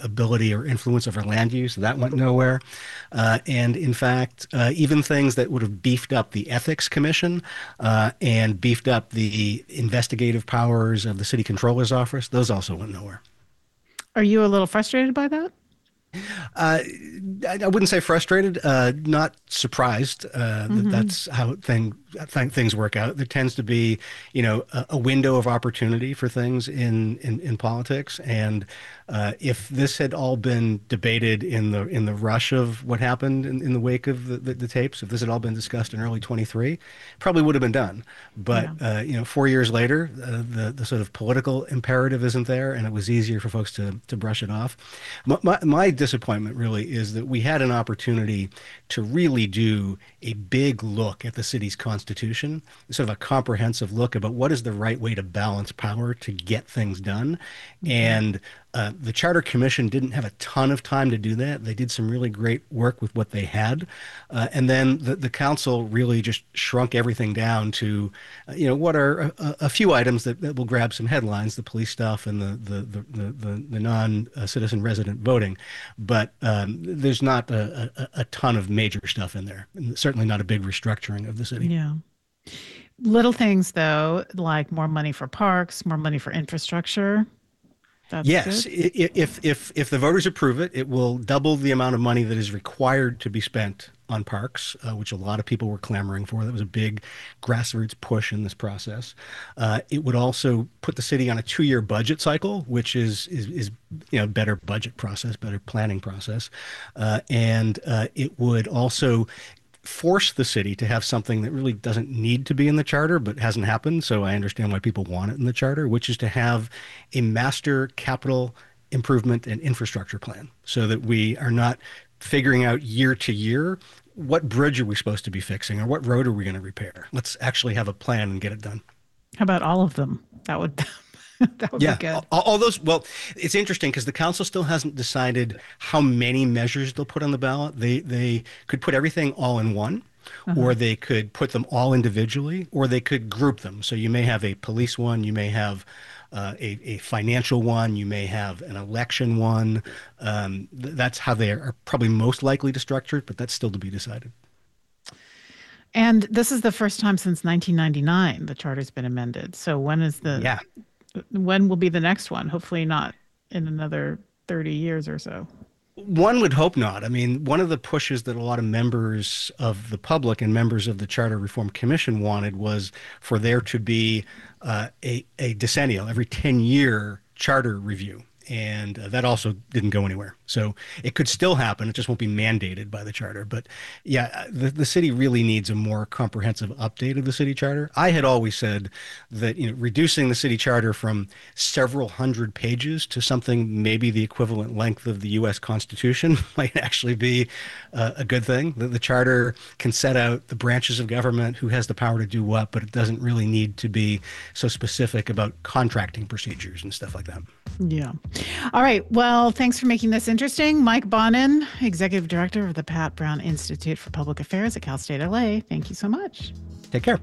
ability or influence over land use. That went nowhere. And in fact, even things that would have beefed up the Ethics Commission and beefed up the investigative powers of the city controller's office, those also went nowhere. Are you a little frustrated by that? I wouldn't say frustrated, not surprised that that's how things work out. There tends to be, a window of opportunity for things in politics. And if this had all been debated in the rush of what happened in the wake of the tapes, if this had all been discussed in early 23, probably would have been done. But, 4 years later, the sort of political imperative isn't there, and it was easier for folks to brush it off. My disappointment really is that we had an opportunity to really do a big look at the city's constitution, sort of a comprehensive look about what is the right way to balance power to get things done. And the Charter Commission didn't have a ton of time to do that. They did some really great work with what they had. And then the council really just shrunk everything down to, what are a few items that will grab some headlines, the police stuff and the non-citizen resident voting. But there's not a ton of major stuff in there, and certainly not a big restructuring of the city. Yeah. Little things, though, like more money for parks, more money for infrastructure. That's yes, if the voters approve it, it will double the amount of money that is required to be spent on parks, which a lot of people were clamoring for. That was a big grassroots push in this process. It would also put the city on a 2-year budget cycle, which is better budget process, better planning process, and it would also force the city to have something that really doesn't need to be in the charter, but hasn't happened. So I understand why people want it in the charter, which is to have a master capital improvement and infrastructure plan so that we are not figuring out year to year, what bridge are we supposed to be fixing or what road are we going to repair? Let's actually have a plan and get it done. How about all of them? That would be good. All those. Well, it's interesting because the council still hasn't decided how many measures they'll put on the ballot. They could put everything all in one, or they could put them all individually, or they could group them. So you may have a police one, you may have a financial one, you may have an election one. That's how they are probably most likely to structure it, but that's still to be decided. And this is the first time since 1999 the charter's been amended. So when will be the next one? Hopefully not in another 30 years or so. One would hope not. I mean, one of the pushes that a lot of members of the public and members of the Charter Reform Commission wanted was for there to be a decennial, every 10-year charter review. And that also didn't go anywhere. So it could still happen. It just won't be mandated by the charter. But yeah, the city really needs a more comprehensive update of the city charter. I had always said that reducing the city charter from several hundred pages to something maybe the equivalent length of the U.S. Constitution might actually be a good thing. The charter can set out the branches of government, who has the power to do what, but it doesn't really need to be so specific about contracting procedures and stuff like that. Yeah. All right. Well, thanks for making this interesting. Mike Bonin, Executive Director of the Pat Brown Institute for Public Affairs at Cal State LA. Thank you so much. Take care.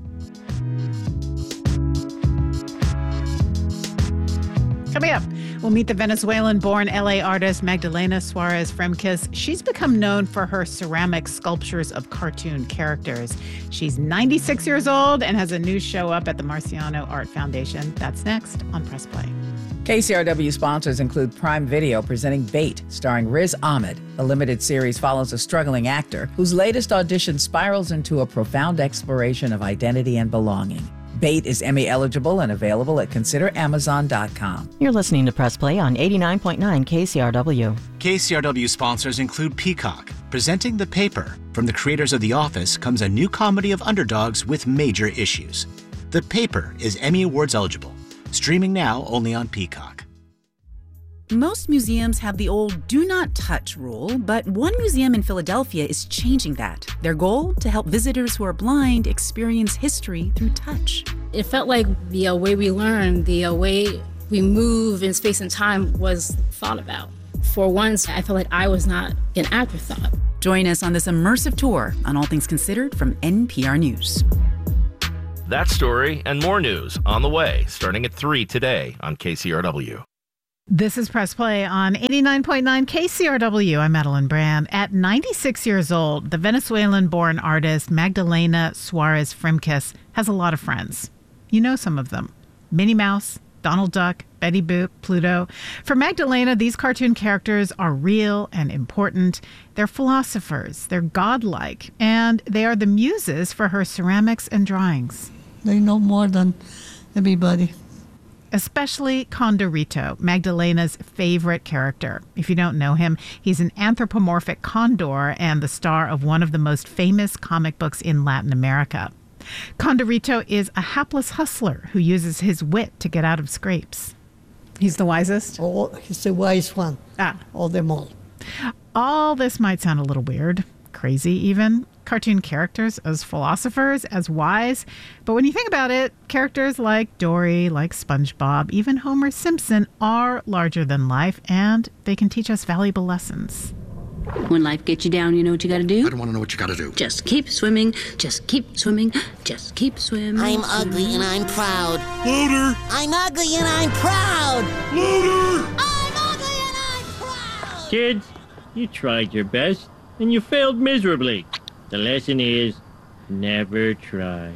Coming up, we'll meet the Venezuelan-born LA artist Magdalena Suarez Fremkes. She's become known for her ceramic sculptures of cartoon characters. She's 96 years old and has a new show up at the Marciano Art Foundation. That's next on Press Play. KCRW sponsors include Prime Video presenting Bait, starring Riz Ahmed. The limited series follows a struggling actor whose latest audition spirals into a profound exploration of identity and belonging. Bait is Emmy eligible and available at consideramazon.com. You're listening to Press Play on 89.9 KCRW. KCRW sponsors include Peacock, presenting The Paper. From the creators of The Office comes a new comedy of underdogs with major issues. The Paper is Emmy Awards eligible. Streaming now only on Peacock. Most museums have the old do not touch rule, but one museum in Philadelphia is changing that. Their goal? To help visitors who are blind experience history through touch. It felt like the way we learn, the way we move in space and time was thought about. For once, I felt like I was not an afterthought. Join us on this immersive tour on All Things Considered from NPR News. That story and more news on the way, starting at 3 today on KCRW. This is Press Play on 89.9 KCRW. I'm Madeline Brand. At 96 years old, the Venezuelan-born artist Magdalena Suarez Frimkes has a lot of friends. You know some of them. Minnie Mouse, Donald Duck, Betty Boop, Pluto. For Magdalena, these cartoon characters are real and important. They're philosophers, they're godlike, and they are the muses for her ceramics and drawings. They know more than everybody. Especially Condorito, Magdalena's favorite character. If you don't know him, he's an anthropomorphic condor and the star of one of the most famous comic books in Latin America. Condorito is a hapless hustler who uses his wit to get out of scrapes. He's the wisest? Oh, he's the wise one. Of them all. All this might sound a little weird, crazy even. Cartoon characters as philosophers, as wise. But when you think about it, characters like Dory, like SpongeBob, even Homer Simpson are larger than life, and they can teach us valuable lessons. When life gets you down, you know what you gotta do? I don't want to know what you gotta do. Just keep swimming, just keep swimming, just keep swimming. I'm ugly and I'm proud. Louder! I'm ugly and I'm proud. Louder! I'm ugly and I'm proud. Kids, you tried your best, and you failed miserably. The lesson is, never try.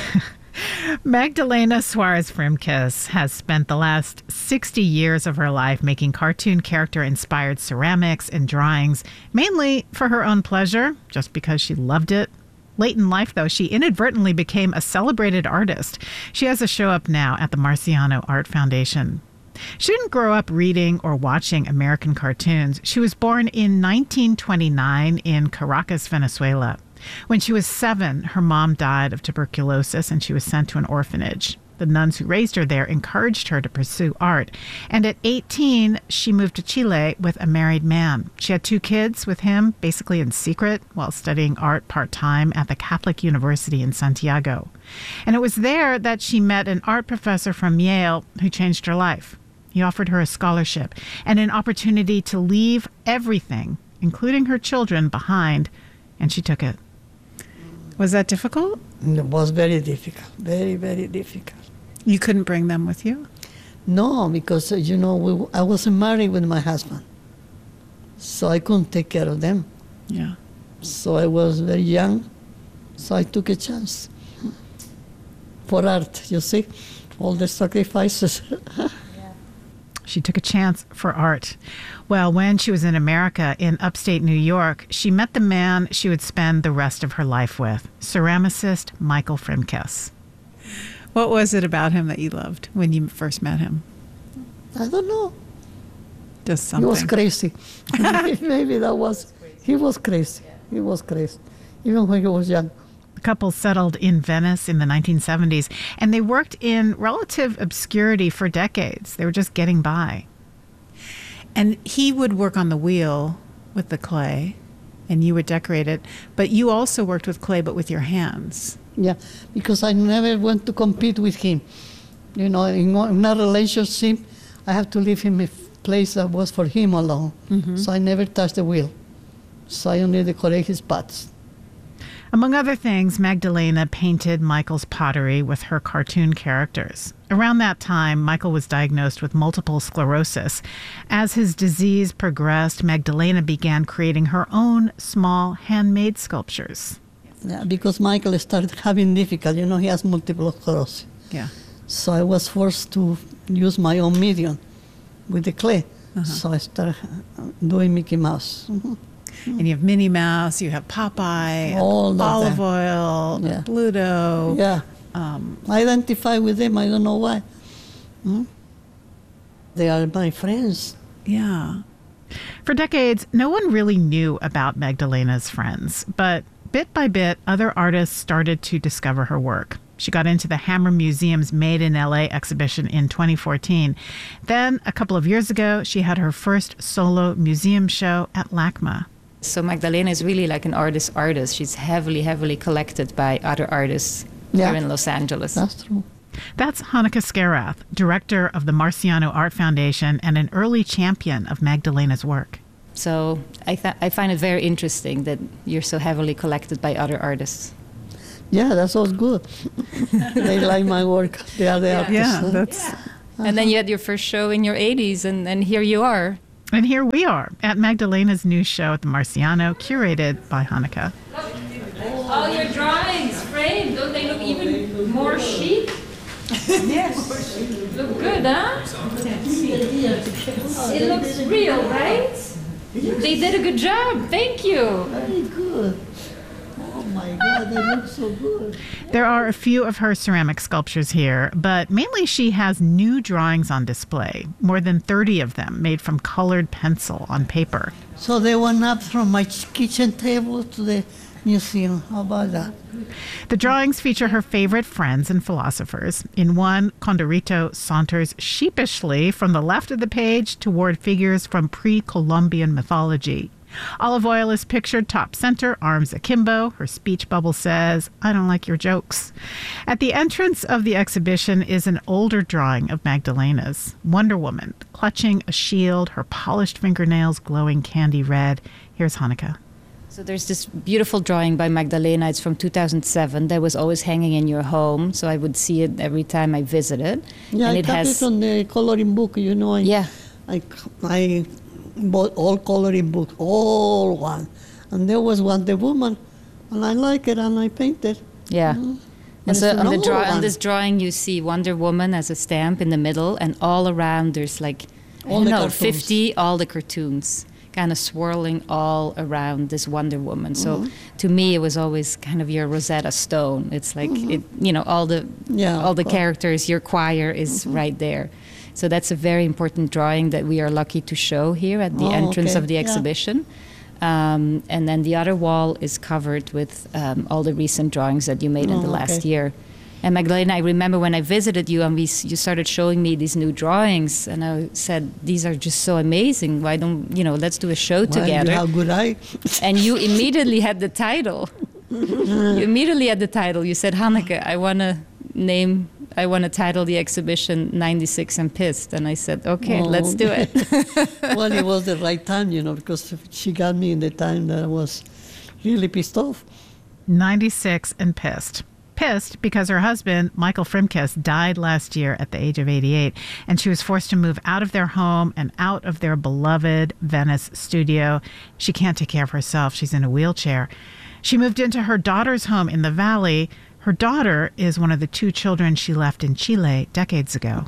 Magdalena Suarez Frimkes has spent the last 60 years of her life making cartoon character-inspired ceramics and drawings, mainly for her own pleasure, just because she loved it. Late in life, though, she inadvertently became a celebrated artist. She has a show up now at the Marciano Art Foundation. She didn't grow up reading or watching American cartoons. She was born in 1929 in Caracas, Venezuela. When she was 7, her mom died of tuberculosis and she was sent to an orphanage. The nuns who raised her there encouraged her to pursue art. And at 18, she moved to Chile with a married man. She had 2 kids with him, basically in secret, while studying art part-time at the Catholic University in Santiago. And it was there that she met an art professor from Yale who changed her life. He offered her a scholarship and an opportunity to leave everything, including her children, behind, and she took it. Was that difficult? It was very difficult, very, very difficult. You couldn't bring them with you? No, because, I wasn't married with my husband. So I couldn't take care of them. Yeah. So I was very young, so I took a chance. For art, you see, all the sacrifices. She took a chance for art. Well, when she was in America, in upstate New York, she met the man she would spend the rest of her life with, ceramicist Michael Frimkes. What was it about him that you loved when you first met him? I don't know. Just something. He was crazy. Maybe that was. He was crazy. He was crazy, even when he was young. The couple settled in Venice in the 1970s, and they worked in relative obscurity for decades. They were just getting by. And he would work on the wheel with the clay, and you would decorate it. But you also worked with clay, but with your hands. Yeah, because I never went to compete with him. In a relationship, I have to leave him a place that was for him alone. Mm-hmm. So I never touched the wheel. So I only decorate his pots. Among other things, Magdalena painted Michael's pottery with her cartoon characters. Around that time, Michael was diagnosed with multiple sclerosis. As his disease progressed, Magdalena began creating her own small handmade sculptures. Yeah, because Michael started having difficulty. He has multiple sclerosis. Yeah. So I was forced to use my own medium with the clay. Uh-huh. So I started doing Mickey Mouse. Mm-hmm. And you have Minnie Mouse, you have Popeye, Olive Oil, Pluto. Yeah. I identify with them. I don't know why. Hmm? They are my friends. Yeah. For decades, no one really knew about Magdalena's friends. But bit by bit, other artists started to discover her work. She got into the Hammer Museum's Made in LA exhibition in 2014. Then, a couple of years ago, she had her first solo museum show at LACMA. So Magdalena is really like an artist. She's heavily collected by other artists here in Los Angeles. That's true. That's Hanneke Scarath, director of the Marciano Art Foundation and an early champion of Magdalena's work. So I find it very interesting that you're so heavily collected by other artists. Yeah, that's all good. They like my work. They are the artists. Yeah, that's... And then you had your first show in your 80s, and here you are. And here we are at Magdalena's new show at the Marciano, curated by Hanneke. All your drawings framed, don't they look even more chic? Yes. Look good, huh? It looks real, right? They did a good job. Thank you. Very good. Oh my God, they look so good. There are a few of her ceramic sculptures here, but mainly she has new drawings on display, more than 30 of them made from colored pencil on paper. So they went up from my kitchen table to the museum. How about that? The drawings feature her favorite friends and philosophers. In one, Condorito saunters sheepishly from the left of the page toward figures from pre-Columbian mythology. Olive Oyl is pictured top center, arms akimbo. Her speech bubble says, "I don't like your jokes." At the entrance of the exhibition is an older drawing of Magdalena's, Wonder Woman, clutching a shield, her polished fingernails glowing candy red. Here's Hanneke. So there's this beautiful drawing by Magdalena. It's from 2007. That was always hanging in your home, so I would see it every time I visited. Yeah, and I got it on the coloring book, you know. I bought all coloring books, all one. And there was Wonder Woman, and I like it, and I painted. Yeah. And so on this one. drawing, you see Wonder Woman as a stamp in the middle, and all around there's like, All the cartoons. 50, all the cartoons kind of swirling all around this Wonder Woman. So to me, it was always kind of your Rosetta Stone. It's like, all the characters, your choir is right there. So that's a very important drawing that we are lucky to show here at the entrance of the exhibition. And then the other wall is covered with all the recent drawings that you made in the last year. And Magdalena, I remember when I visited you and you started showing me these new drawings, and I said, these are just so amazing. Why don't, let's do a show together. How good And you immediately had the title. You said, Hanneke, I want to title the exhibition 96 and Pissed. And I said, okay, let's do it. Well, it was the right time, because she got me in the time that I was really pissed off. 96 and Pissed. Pissed because her husband, Michael Frimkes, died last year at the age of 88, and she was forced to move out of their home and out of their beloved Venice studio. She can't take care of herself. She's in a wheelchair. She moved into her daughter's home in the valley. Her daughter is one of the 2 children she left in Chile decades ago.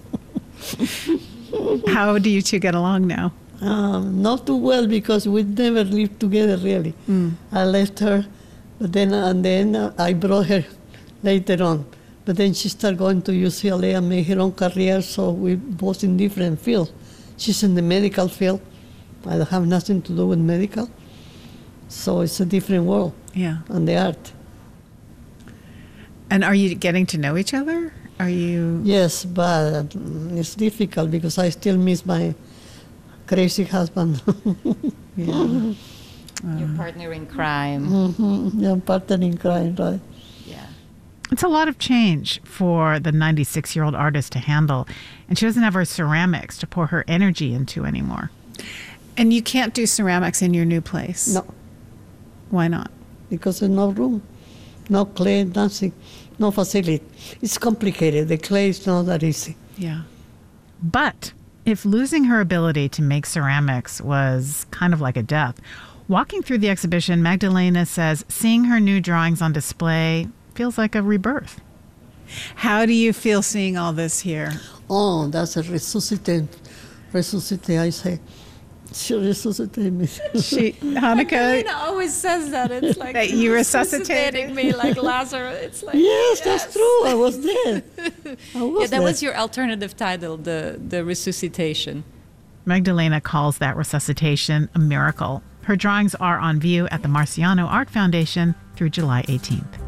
How do you two get along now? Not too well, because we never lived together, really. I left her, but then I brought her later on. But then she started going to UCLA and made her own career, so we both in different fields. She's in the medical field. I don't have nothing to do with medical. So it's a different world. Yeah. And the art. And are you getting to know each other? Are you? Yes, but it's difficult because I still miss my crazy husband. Yeah. Your partner in crime. Yeah, partner in crime, right. Yeah. It's a lot of change for the 96-year-old artist to handle, and she doesn't have her ceramics to pour her energy into anymore. And you can't do ceramics in your new place? No. Why not? Because there's no room, no clay, nothing, no facility. It's complicated. The clay is not that easy. Yeah. But if losing her ability to make ceramics was kind of like a death, walking through the exhibition, Magdalena says seeing her new drawings on display feels like a rebirth. How do you feel seeing all this here? Oh, that's a resuscitate, I say. She resuscitated me. Hanneke? Magdalena always says that. It's like that you resuscitating me like Lazarus. It's like, yes, that's true. I was there. That was your alternative title, the resuscitation. Magdalena calls that resuscitation a miracle. Her drawings are on view at the Marciano Art Foundation through July 18th.